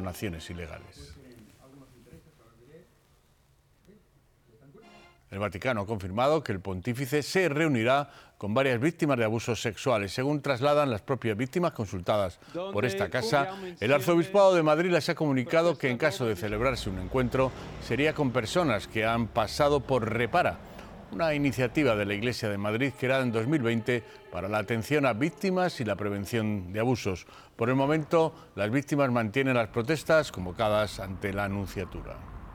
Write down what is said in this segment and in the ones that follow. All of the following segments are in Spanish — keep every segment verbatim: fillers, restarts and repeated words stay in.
donaciones ilegales. El Vaticano ha confirmado que el pontífice se reunirá con varias víctimas de abusos sexuales. Según trasladan las propias víctimas consultadas por esta casa, el Arzobispado de Madrid les ha comunicado que en caso de celebrarse un encuentro sería con personas que han pasado por Repara, una iniciativa de la Iglesia de Madrid creada en dos mil veinte para la atención a víctimas y la prevención de abusos. Por el momento, las víctimas mantienen las protestas convocadas ante la Nunciatura.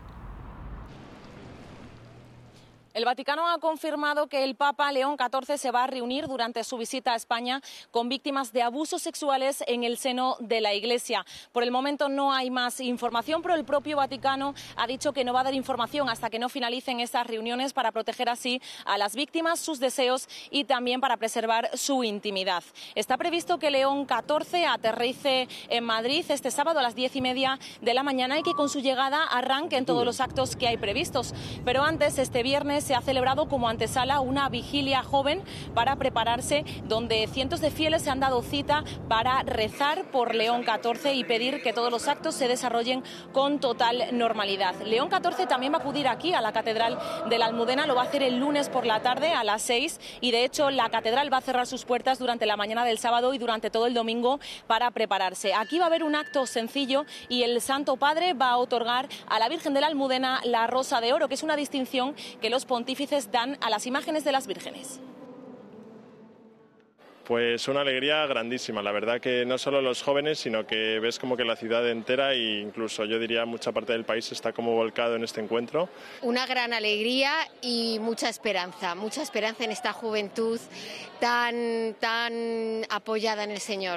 El Vaticano ha confirmado que el Papa León catorce se va a reunir durante su visita a España con víctimas de abusos sexuales en el seno de la Iglesia. Por el momento no hay más información, pero el propio Vaticano ha dicho que no va a dar información hasta que no finalicen estas reuniones para proteger así a las víctimas, sus deseos y también para preservar su intimidad. Está previsto que León catorce aterrice en Madrid este sábado a las diez y media de la mañana y que con su llegada arranquen todos los actos que hay previstos. Pero antes, este viernes, se ha celebrado como antesala una vigilia joven para prepararse, donde cientos de fieles se han dado cita para rezar por León catorce y pedir que todos los actos se desarrollen con total normalidad. León catorce también va a acudir aquí a la Catedral de la Almudena, lo va a hacer el lunes por la tarde a las seis y de hecho la catedral va a cerrar sus puertas durante la mañana del sábado y durante todo el domingo para prepararse. Aquí va a haber un acto sencillo y el Santo Padre va a otorgar a la Virgen de la Almudena la Rosa de Oro, que es una distinción que los pontífices dan a las imágenes de las vírgenes. Pues una alegría grandísima, la verdad que no solo los jóvenes, sino que ves como que la ciudad entera e incluso yo diría mucha parte del país está como volcado en este encuentro. Una gran alegría y mucha esperanza, mucha esperanza en esta juventud tan, tan apoyada en el Señor.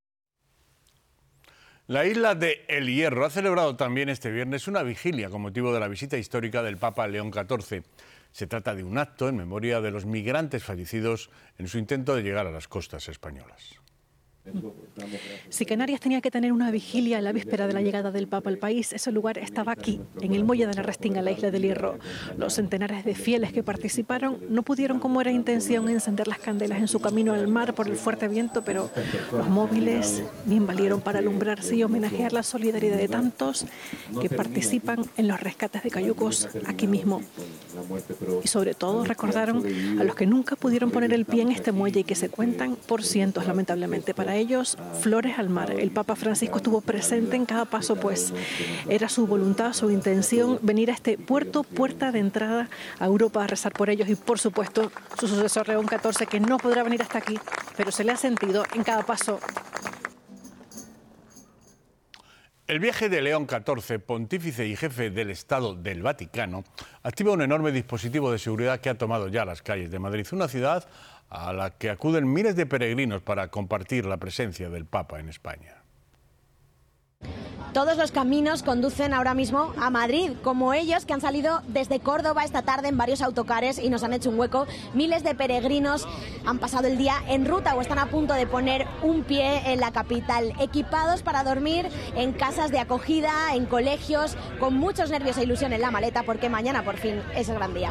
La isla de El Hierro ha celebrado también este viernes una vigilia con motivo de la visita histórica del Papa León catorce. Se trata de un acto en memoria de los migrantes fallecidos en su intento de llegar a las costas españolas. Si Canarias tenía que tener una vigilia a la víspera de la llegada del Papa al país, ese lugar estaba aquí, en el muelle de la Restinga, la isla del Hierro. Los centenares de fieles que participaron no pudieron, como era intención, encender las candelas en su camino al mar por el fuerte viento, pero los móviles bien valieron para alumbrarse y homenajear la solidaridad de tantos que participan en los rescates de cayucos aquí mismo. Y sobre todo recordaron a los que nunca pudieron poner el pie en este muelle y que se cuentan por cientos, lamentablemente. Para ellos, flores al mar. El Papa Francisco estuvo presente en cada paso, pues era su voluntad, su intención, venir a este puerto, puerta de entrada a Europa a rezar por ellos y, por supuesto, su sucesor León catorce, que no podrá venir hasta aquí, pero se le ha sentido en cada paso. El viaje de León catorce, pontífice y jefe del Estado del Vaticano, activa un enorme dispositivo de seguridad que ha tomado ya las calles de Madrid, una ciudad a la que acuden miles de peregrinos para compartir la presencia del Papa en España. Todos los caminos conducen ahora mismo a Madrid, como ellos que han salido desde Córdoba esta tarde en varios autocares y nos han hecho un hueco. Miles de peregrinos han pasado el día en ruta o están a punto de poner un pie en la capital, equipados para dormir en casas de acogida, en colegios, con muchos nervios e ilusión en la maleta, porque mañana por fin es el gran día.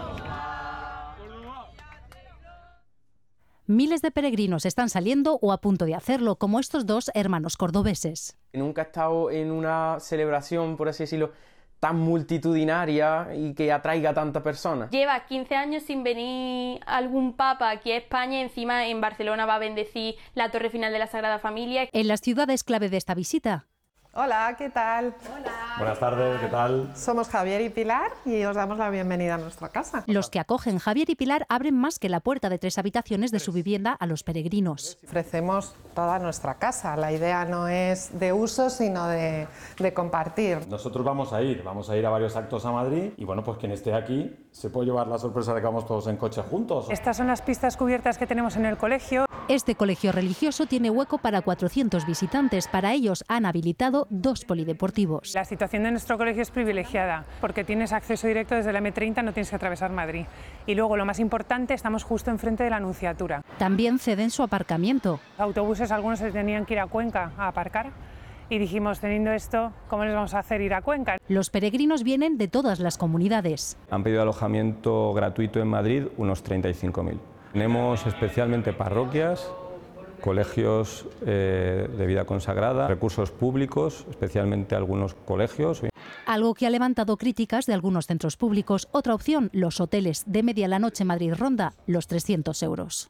Miles de peregrinos están saliendo o a punto de hacerlo, como estos dos hermanos cordobeses. Nunca he estado en una celebración, por así decirlo, tan multitudinaria y que atraiga a tantas personas. Lleva quince años sin venir algún papa aquí a España, encima en Barcelona va a bendecir la Torre Final de la Sagrada Familia. En las ciudades clave de esta visita. Hola, ¿qué tal? Hola. Buenas tardes, ¿qué tal? Somos Javier y Pilar y os damos la bienvenida a nuestra casa. Los que acogen Javier y Pilar abren más que la puerta de tres habitaciones de su vivienda a los peregrinos. Ofrecemos toda nuestra casa. La idea no es de uso, sino de, de compartir. Nosotros vamos a ir, vamos a ir a varios actos a Madrid y bueno, pues quien esté aquí se puede llevar la sorpresa de que vamos todos en coche juntos. Estas son las pistas cubiertas que tenemos en el colegio. Este colegio religioso tiene hueco para cuatrocientos visitantes. Para ellos han habilitado dos polideportivos. La situación de nuestro colegio es privilegiada porque tienes acceso directo desde la eme treinta, no tienes que atravesar Madrid. Y luego, lo más importante, estamos justo enfrente de la Nunciatura. También ceden su aparcamiento. Autobuses, algunos se tenían que ir a Cuenca a aparcar. Y dijimos, teniendo esto, ¿cómo les vamos a hacer ir a Cuenca? Los peregrinos vienen de todas las comunidades. Han pedido alojamiento gratuito en Madrid unos treinta y cinco mil. Tenemos especialmente parroquias colegios eh, de vida consagrada, recursos públicos, especialmente algunos colegios. Algo que ha levantado críticas de algunos centros públicos. Otra opción, los hoteles. De media la noche Madrid ronda los trescientos euros.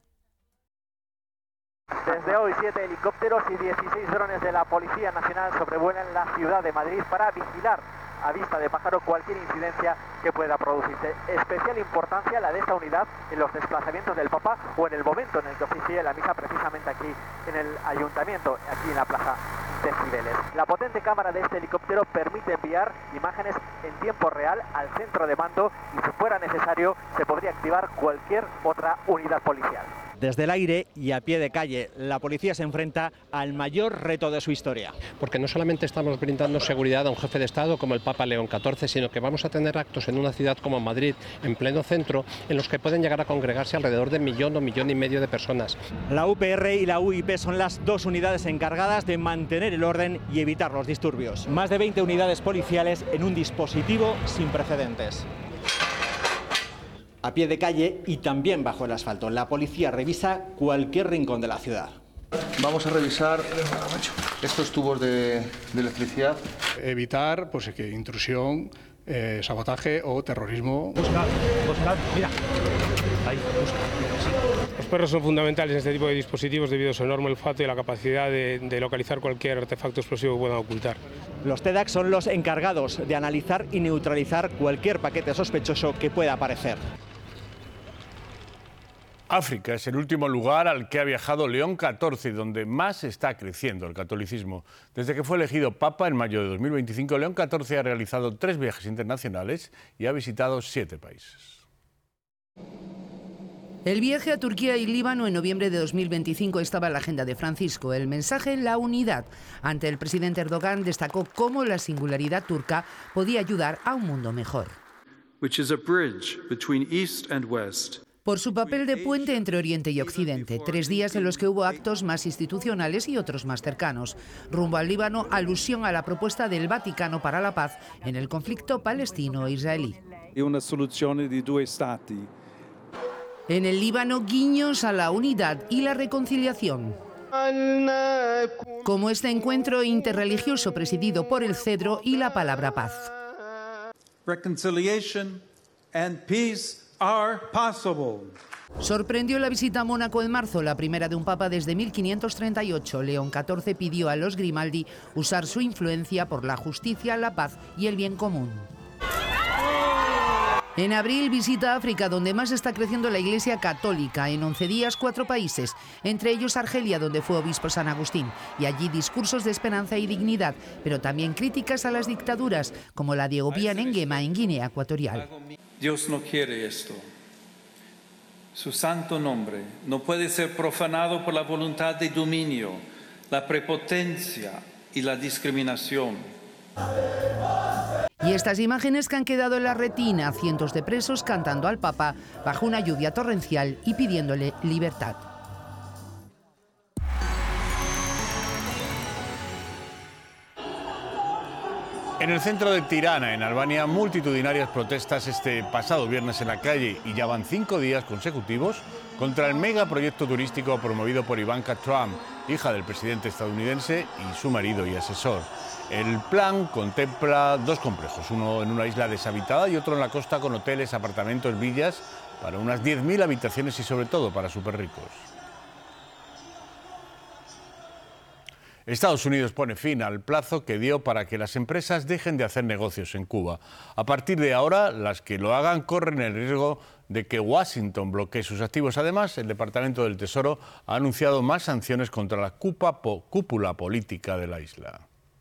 Desde hoy, siete helicópteros y dieciséis drones de la Policía Nacional sobrevuelan la ciudad de Madrid para vigilar a vista de pájaro cualquier incidencia que pueda producirse. Especial importancia la de esta unidad en los desplazamientos del Papa o en el momento en el que oficie la misa precisamente aquí en el Ayuntamiento, aquí en la Plaza de Cibeles. La potente cámara de este helicóptero permite enviar imágenes en tiempo real al centro de mando y si fuera necesario se podría activar cualquier otra unidad policial. Desde el aire y a pie de calle, la policía se enfrenta al mayor reto de su historia. Porque no solamente estamos brindando seguridad a un jefe de Estado como el Papa León catorce, sino que vamos a tener actos en una ciudad como Madrid, en pleno centro, en los que pueden llegar a congregarse alrededor de un millón o millón y medio de personas. La U P R y la U I P son las dos unidades encargadas de mantener el orden y evitar los disturbios. Más de veinte unidades policiales en un dispositivo sin precedentes. A pie de calle y también bajo el asfalto, la policía revisa cualquier rincón de la ciudad. Vamos a revisar estos tubos de, de electricidad. Evitar pues, que intrusión, eh, sabotaje o terrorismo. Busca, busca, mira. Ahí, busca. Sí. Los perros son fundamentales en este tipo de dispositivos debido a su enorme olfato y la capacidad de, de localizar cualquier artefacto explosivo que puedan ocultar. Los TEDx son los encargados de analizar y neutralizar cualquier paquete sospechoso que pueda aparecer. África es el último lugar al que ha viajado León catorce y donde más está creciendo el catolicismo. Desde que fue elegido Papa en mayo de dos mil veinticinco, León catorce ha realizado tres viajes internacionales y ha visitado siete países. El viaje a Turquía y Líbano en noviembre de dos mil veinticinco estaba en la agenda de Francisco. El mensaje, la unidad. Ante el presidente Erdogan destacó cómo la singularidad turca podía ayudar a un mundo mejor. Which is a bridge between East and West. Por su papel de puente entre Oriente y Occidente, tres días en los que hubo actos más institucionales y otros más cercanos. Rumbo al Líbano, alusión a la propuesta del Vaticano para la paz en el conflicto palestino-israelí. Y una solución de dos estados. En el Líbano, guiños a la unidad y la reconciliación. Como este encuentro interreligioso presidido por el cedro y la palabra paz. Reconciliation and peace are possible. Sorprendió la visita a Mónaco en marzo, la primera de un papa desde mil quinientos treinta y ocho. León catorce pidió a los Grimaldi usar su influencia por la justicia, la paz y el bien común. En abril visita África, donde más está creciendo la Iglesia Católica. En once días, cuatro países, entre ellos Argelia, donde fue obispo San Agustín. Y allí discursos de esperanza y dignidad, pero también críticas a las dictaduras, como la de Obiang Nguema en Guinea Ecuatorial. Dios no quiere esto. Su santo nombre no puede ser profanado por la voluntad de dominio, la prepotencia y la discriminación. Y estas imágenes que han quedado en la retina, cientos de presos cantando al Papa bajo una lluvia torrencial y pidiéndole libertad. En el centro de Tirana, en Albania, multitudinarias protestas este pasado viernes en la calle y ya van cinco días consecutivos contra el megaproyecto turístico promovido por Ivanka Trump, hija del presidente estadounidense y su marido y asesor. El plan contempla dos complejos, uno en una isla deshabitada y otro en la costa con hoteles, apartamentos, villas para unas diez mil habitaciones y sobre todo para superricos. Estados Unidos pone fin al plazo que dio para que las empresas dejen de hacer negocios en Cuba. A partir de ahora, las que lo hagan corren el riesgo de que Washington bloquee sus activos. Además, el Departamento del Tesoro ha anunciado más sanciones contra la cúpula política de la isla.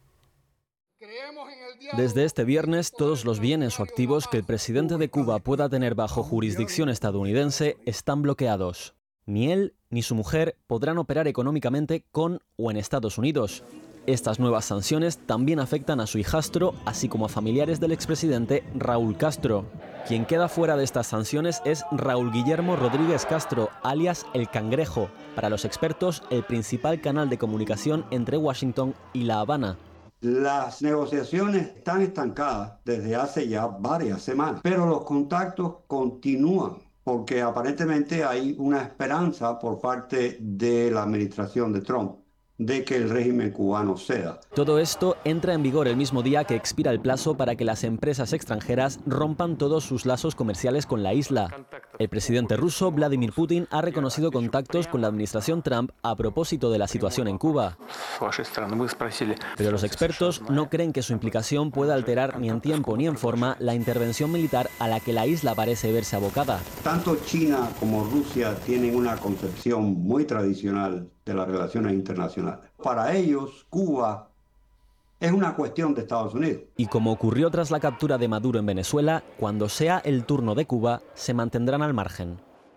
Desde este viernes, todos los bienes o activos que el presidente de Cuba pueda tener bajo jurisdicción estadounidense están bloqueados. Ni él ni su mujer podrán operar económicamente con o en Estados Unidos. Estas nuevas sanciones también afectan a su hijastro, así como a familiares del expresidente Raúl Castro. Quien queda fuera de estas sanciones es Raúl Guillermo Rodríguez Castro, alias El Cangrejo, para los expertos el principal canal de comunicación entre Washington y La Habana. Las negociaciones están estancadas desde hace ya varias semanas, pero los contactos continúan porque aparentemente hay una esperanza por parte de la administración de Trump de que el régimen cubano ceda. Todo esto entra en vigor el mismo día que expira el plazo para que las empresas extranjeras rompan todos sus lazos comerciales con la isla. El presidente ruso Vladimir Putin ha reconocido contactos con la administración Trump a propósito de la situación en Cuba. Pero los expertos no creen que su implicación pueda alterar ni en tiempo ni en forma la intervención militar a la que la isla parece verse abocada. Tanto China como Rusia tienen una concepción muy tradicional de las relaciones internacionales. Para ellos, Cuba es una cuestión de Estados Unidos. Y como ocurrió tras la captura de Maduro en Venezuela, cuando sea el turno de Cuba, se mantendrán al margen.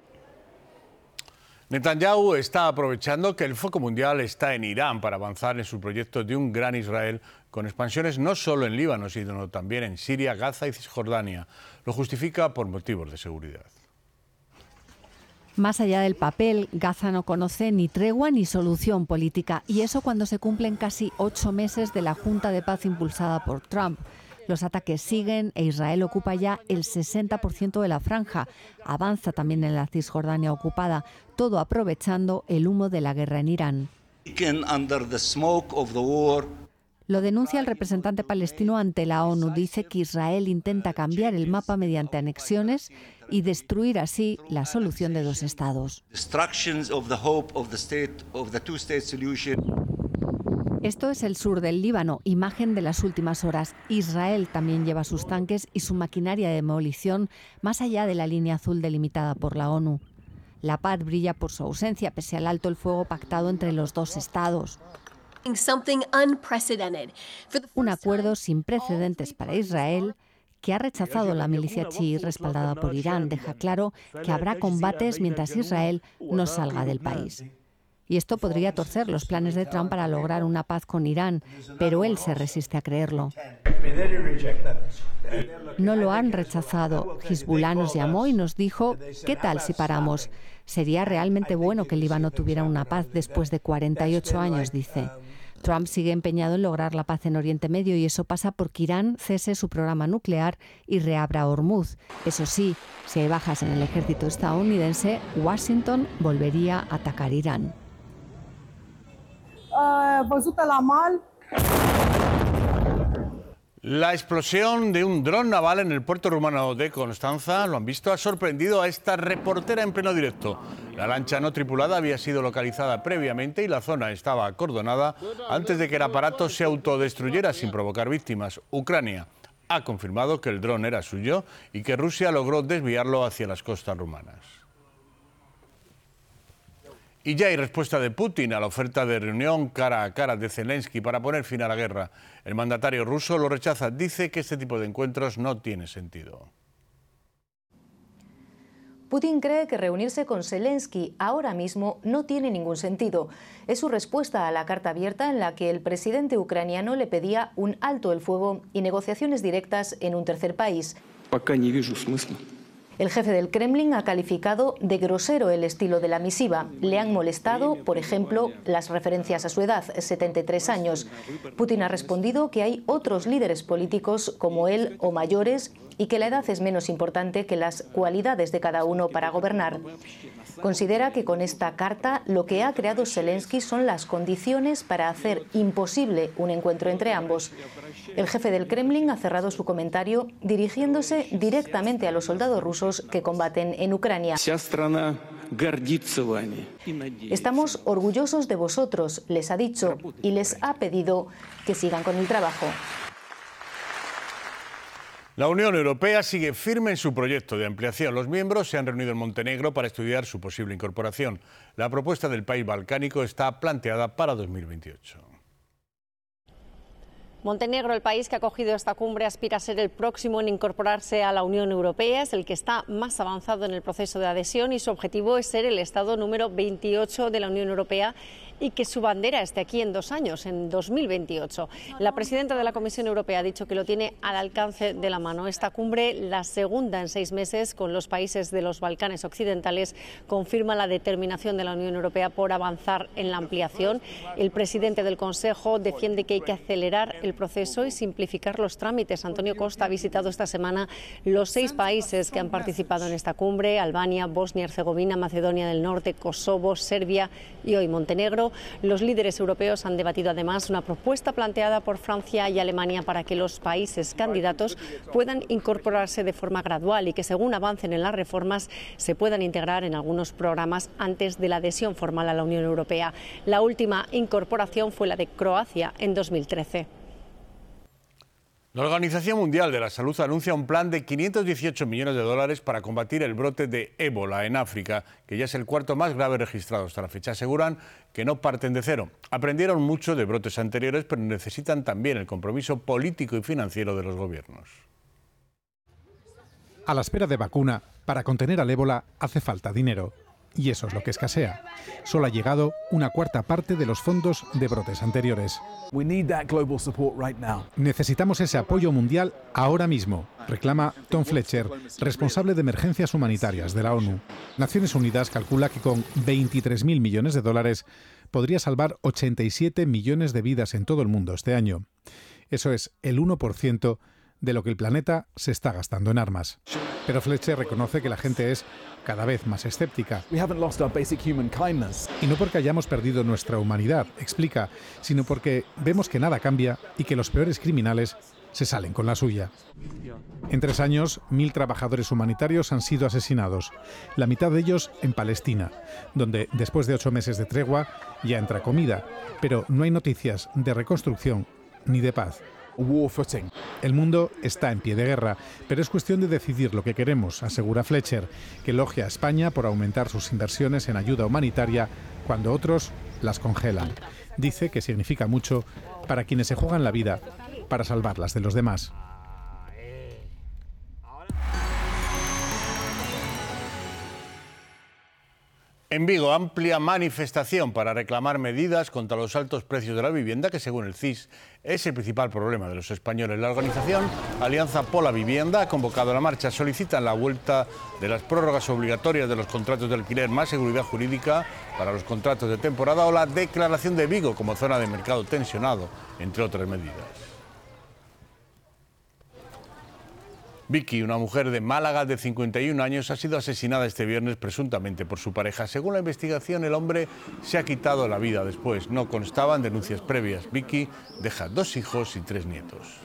Netanyahu está aprovechando que el foco mundial está en Irán para avanzar en su proyecto de un gran Israel con expansiones no solo en Líbano, sino también en Siria, Gaza y Cisjordania. Lo justifica por motivos de seguridad. Más allá del papel, Gaza no conoce ni tregua ni solución política, y eso cuando se cumplen casi ocho meses de la Junta de Paz impulsada por Trump. Los ataques siguen e Israel ocupa ya el sesenta por ciento de la franja. Avanza también en la Cisjordania ocupada, todo aprovechando el humo de la guerra en Irán. Lo denuncia el representante palestino ante la ONU. Dice que Israel intenta cambiar el mapa mediante anexiones y destruir así la solución de dos estados. Esto es el sur del Líbano, imagen de las últimas horas. Israel también lleva sus tanques y su maquinaria de demolición más allá de la línea azul delimitada por la ONU. La paz brilla por su ausencia, pese al alto el fuego pactado entre los dos estados. Un acuerdo sin precedentes para Israel, que ha rechazado la milicia chií respaldada por Irán. Deja claro que habrá combates mientras Israel no salga del país. Y esto podría torcer los planes de Trump para lograr una paz con Irán, pero él se resiste a creerlo. No lo han rechazado. Hezbollah nos llamó y nos dijo, ¿qué tal si paramos? Sería realmente bueno que el Líbano tuviera una paz después de cuarenta y ocho años, dice. Trump sigue empeñado en lograr la paz en Oriente Medio y eso pasa porque Irán cese su programa nuclear y reabra Hormuz. Eso sí, si hay bajas en el ejército estadounidense, Washington volvería a atacar Irán. La explosión de un dron naval en el puerto rumano de Constanza, lo han visto, ha sorprendido a esta reportera en pleno directo. La lancha no tripulada había sido localizada previamente y la zona estaba acordonada antes de que el aparato se autodestruyera sin provocar víctimas. Ucrania ha confirmado que el dron era suyo y que Rusia logró desviarlo hacia las costas rumanas. Y ya hay respuesta de Putin a la oferta de reunión cara a cara de Zelensky para poner fin a la guerra. El mandatario ruso lo rechaza, dice que este tipo de encuentros no tiene sentido. Putin cree que reunirse con Zelensky ahora mismo no tiene ningún sentido. Es su respuesta a la carta abierta en la que el presidente ucraniano le pedía un alto el fuego y negociaciones directas en un tercer país. El jefe del Kremlin ha calificado de grosero el estilo de la misiva. Le han molestado, por ejemplo, las referencias a su edad, setenta y tres años. Putin ha respondido que hay otros líderes políticos como él o mayores y que la edad es menos importante que las cualidades de cada uno para gobernar. Considera que con esta carta lo que ha creado Zelensky son las condiciones para hacer imposible un encuentro entre ambos. El jefe del Kremlin ha cerrado su comentario dirigiéndose directamente a los soldados rusos que combaten en Ucrania. Estamos orgullosos de vosotros, les ha dicho, y les ha pedido que sigan con el trabajo. La Unión Europea sigue firme en su proyecto de ampliación. Los miembros se han reunido en Montenegro para estudiar su posible incorporación. La propuesta del país balcánico está planteada para dos mil veintiocho. Montenegro, el país que ha acogido esta cumbre, aspira a ser el próximo en incorporarse a la Unión Europea. Es el que está más avanzado en el proceso de adhesión y su objetivo es ser el Estado número veintiocho de la Unión Europea y que su bandera esté aquí en dos años, en dos mil veintiocho. La presidenta de la Comisión Europea ha dicho que lo tiene al alcance de la mano. Esta cumbre, la segunda en seis meses con los países de los Balcanes occidentales, confirma la determinación de la Unión Europea por avanzar en la ampliación. El presidente del Consejo defiende que hay que acelerar el proceso y simplificar los trámites. Antonio Costa ha visitado esta semana los seis países que han participado en esta cumbre: Albania, Bosnia-Herzegovina, Macedonia del Norte, Kosovo, Serbia y hoy Montenegro. Los líderes europeos han debatido además una propuesta planteada por Francia y Alemania para que los países candidatos puedan incorporarse de forma gradual y que, según avancen en las reformas, se puedan integrar en algunos programas antes de la adhesión formal a la Unión Europea. La última incorporación fue la de Croacia en dos mil trece. La Organización Mundial de la Salud anuncia un plan de quinientos dieciocho millones de dólares para combatir el brote de ébola en África, que ya es el cuarto más grave registrado hasta la fecha. Aseguran que no parten de cero. Aprendieron mucho de brotes anteriores, pero necesitan también el compromiso político y financiero de los gobiernos. A la espera de vacuna, para contener al ébola hace falta dinero. Y eso es lo que escasea. Solo ha llegado una cuarta parte de los fondos de brotes anteriores. Necesitamos ese apoyo mundial ahora mismo, reclama Tom Fletcher, responsable de emergencias humanitarias de la ONU. Naciones Unidas calcula que con veintitrés mil millones de dólares podría salvar ochenta y siete millones de vidas en todo el mundo este año. Eso es el uno por ciento de lo que el planeta se está gastando en armas. Pero Fletcher reconoce que la gente es cada vez más escéptica. Y no porque hayamos perdido nuestra humanidad, explica, sino porque vemos que nada cambia y que los peores criminales se salen con la suya. En tres años, mil trabajadores humanitarios han sido asesinados, la mitad de ellos en Palestina, donde después de ocho meses de tregua ya entra comida, pero no hay noticias de reconstrucción ni de paz. El mundo está en pie de guerra, pero es cuestión de decidir lo que queremos, asegura Fletcher, que elogia a España por aumentar sus inversiones en ayuda humanitaria cuando otros las congelan. Dice que significa mucho para quienes se juegan la vida para salvarlas de los demás. En Vigo, amplia manifestación para reclamar medidas contra los altos precios de la vivienda, que según el C I S es el principal problema de los españoles. La organización Alianza Pola Vivienda ha convocado la marcha. Solicitan la vuelta de las prórrogas obligatorias de los contratos de alquiler, más seguridad jurídica para los contratos de temporada o la declaración de Vigo como zona de mercado tensionado, entre otras medidas. Vicky, una mujer de Málaga de cincuenta y un años, ha sido asesinada este viernes presuntamente por su pareja. Según la investigación, el hombre se ha quitado la vida después. No constaban denuncias previas. Vicky deja dos hijos y tres nietos.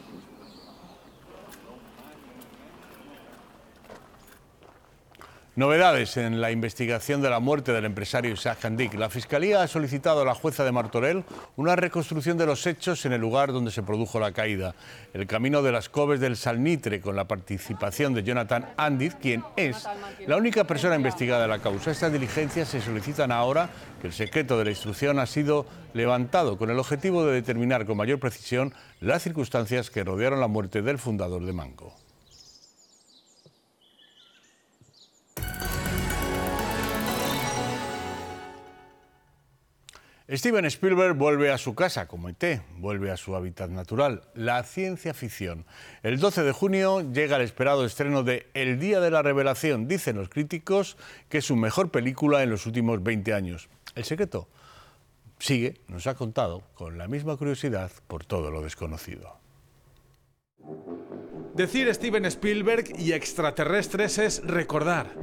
Novedades en la investigación de la muerte del empresario Isaac Handik. La Fiscalía ha solicitado a la jueza de Martorell una reconstrucción de los hechos en el lugar donde se produjo la caída. El camino de las Coves del Salnitre, con la participación de Jonathan Andiz, quien es la única persona investigada en la causa. Estas diligencias se solicitan ahora que el secreto de la instrucción ha sido levantado con el objetivo de determinar con mayor precisión las circunstancias que rodearon la muerte del fundador de Mango. Steven Spielberg vuelve a su casa, como E T, vuelve a su hábitat natural, la ciencia ficción. El doce de junio llega el esperado estreno de El Día de la Revelación. Dicen los críticos que es su mejor película en los últimos veinte años. El secreto sigue, nos ha contado, con la misma curiosidad por todo lo desconocido. Decir Steven Spielberg y extraterrestres es recordar.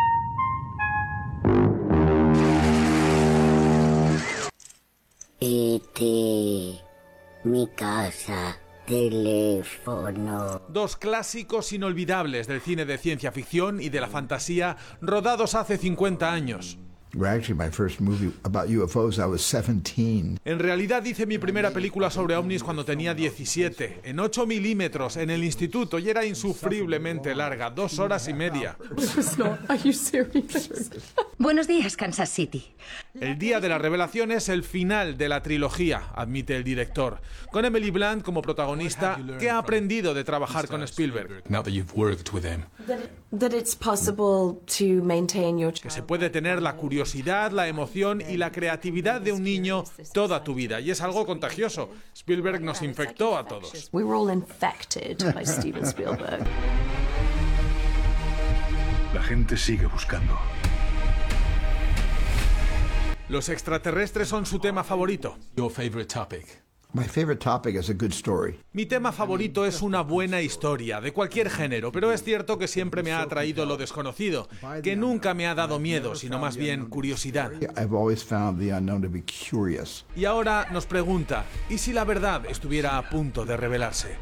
E T, mi casa, teléfono. Dos clásicos inolvidables del cine de ciencia ficción y de la fantasía, rodados hace cincuenta años. Actually, my first movie about U F Os, I was seventeen. En realidad hice mi primera película sobre ovnis cuando tenía diecisiete, en ocho milímetros, en el instituto, y era insufriblemente larga, dos horas y media. Buenos días, Kansas City. El Día de la Revelación es el final de la trilogía, admite el director, con Emily Blunt como protagonista. ¿Qué ha aprendido de trabajar con Spielberg? Now that you've worked with him. That it's possible to maintain your... Que se puede tener la curiosidad, la emoción y la creatividad de un niño toda tu vida, y es algo contagioso. Spielberg nos infectó a todos. We were all infected by Steven Spielberg. La gente sigue buscando. Los extraterrestres son su tema favorito. Your favorite topic. My favorite topic is a good story. Mi tema favorito es una buena historia, de cualquier género, pero es cierto que siempre me ha atraído lo desconocido, que nunca me ha dado miedo, sino más bien curiosidad. I've always found the unknown to be curious. Y ahora nos pregunta, ¿y si la verdad estuviera a punto de revelarse?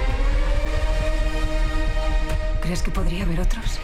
¿Crees que podría haber otros?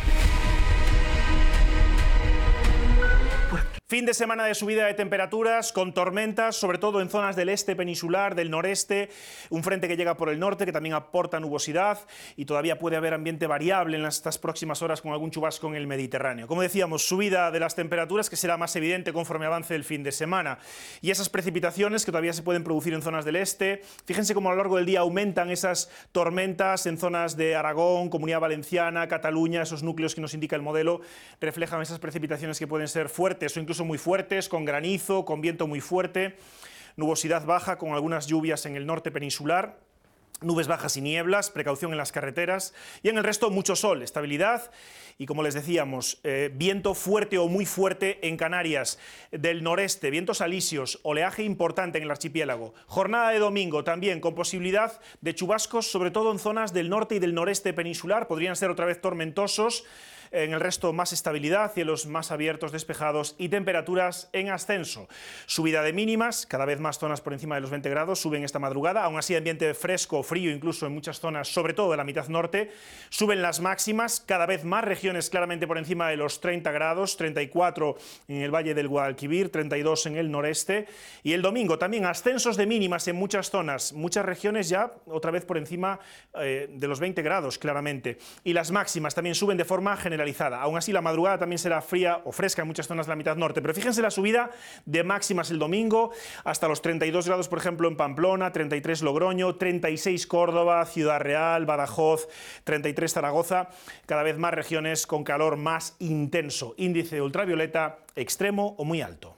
Fin de semana de subida de temperaturas, con tormentas, sobre todo en zonas del este peninsular, del noreste, un frente que llega por el norte que también aporta nubosidad y todavía puede haber ambiente variable en estas próximas horas con algún chubasco en el Mediterráneo. Como decíamos, subida de las temperaturas que será más evidente conforme avance el fin de semana. Y esas precipitaciones que todavía se pueden producir en zonas del este, fíjense cómo a lo largo del día aumentan esas tormentas en zonas de Aragón, Comunidad Valenciana, Cataluña, esos núcleos que nos indica el modelo, reflejan esas precipitaciones que pueden ser fuertes o incluso muy fuertes, con granizo, con viento muy fuerte, nubosidad baja con algunas lluvias en el norte peninsular, nubes bajas y nieblas, precaución en las carreteras y en el resto mucho sol, estabilidad y, como les decíamos, eh, viento fuerte o muy fuerte en Canarias, del noreste, vientos alisios, oleaje importante en el archipiélago. Jornada de domingo también con posibilidad de chubascos, sobre todo en zonas del norte y del noreste peninsular, podrían ser otra vez tormentosos. En el resto más estabilidad, cielos más abiertos, despejados y temperaturas en ascenso. Subida de mínimas, cada vez más zonas por encima de los veinte grados, suben esta madrugada, aún así ambiente fresco, frío incluso en muchas zonas, sobre todo de la mitad norte. Suben las máximas, cada vez más regiones claramente por encima de los treinta grados, treinta y cuatro en el Valle del Guadalquivir, treinta y dos en el noreste. Y el domingo también ascensos de mínimas en muchas zonas, muchas regiones ya otra vez por encima eh, de los veinte grados claramente. Y las máximas también suben de forma general. Aún así, la madrugada también será fría o fresca en muchas zonas de la mitad norte, pero fíjense la subida de máximas el domingo, hasta los treinta y dos grados, por ejemplo, en Pamplona, treinta y tres Logroño, treinta y seis Córdoba, Ciudad Real, Badajoz, treinta y tres Zaragoza, cada vez más regiones con calor más intenso, índice de ultravioleta extremo o muy alto.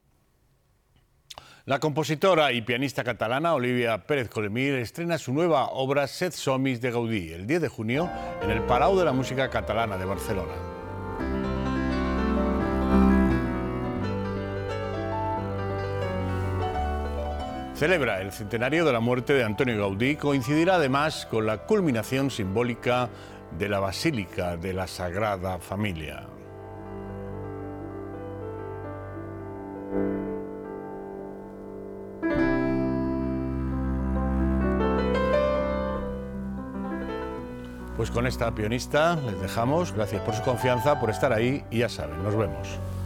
La compositora y pianista catalana Olivia Pérez Colemir estrena su nueva obra Set Somis de Gaudí el diez de junio en el Palau de la Música Catalana de Barcelona. Celebra el centenario de la muerte de Antonio Gaudí, coincidirá además con la culminación simbólica de la Basílica de la Sagrada Familia. Pues con esta pianista les dejamos. Gracias por su confianza, por estar ahí y ya saben, nos vemos.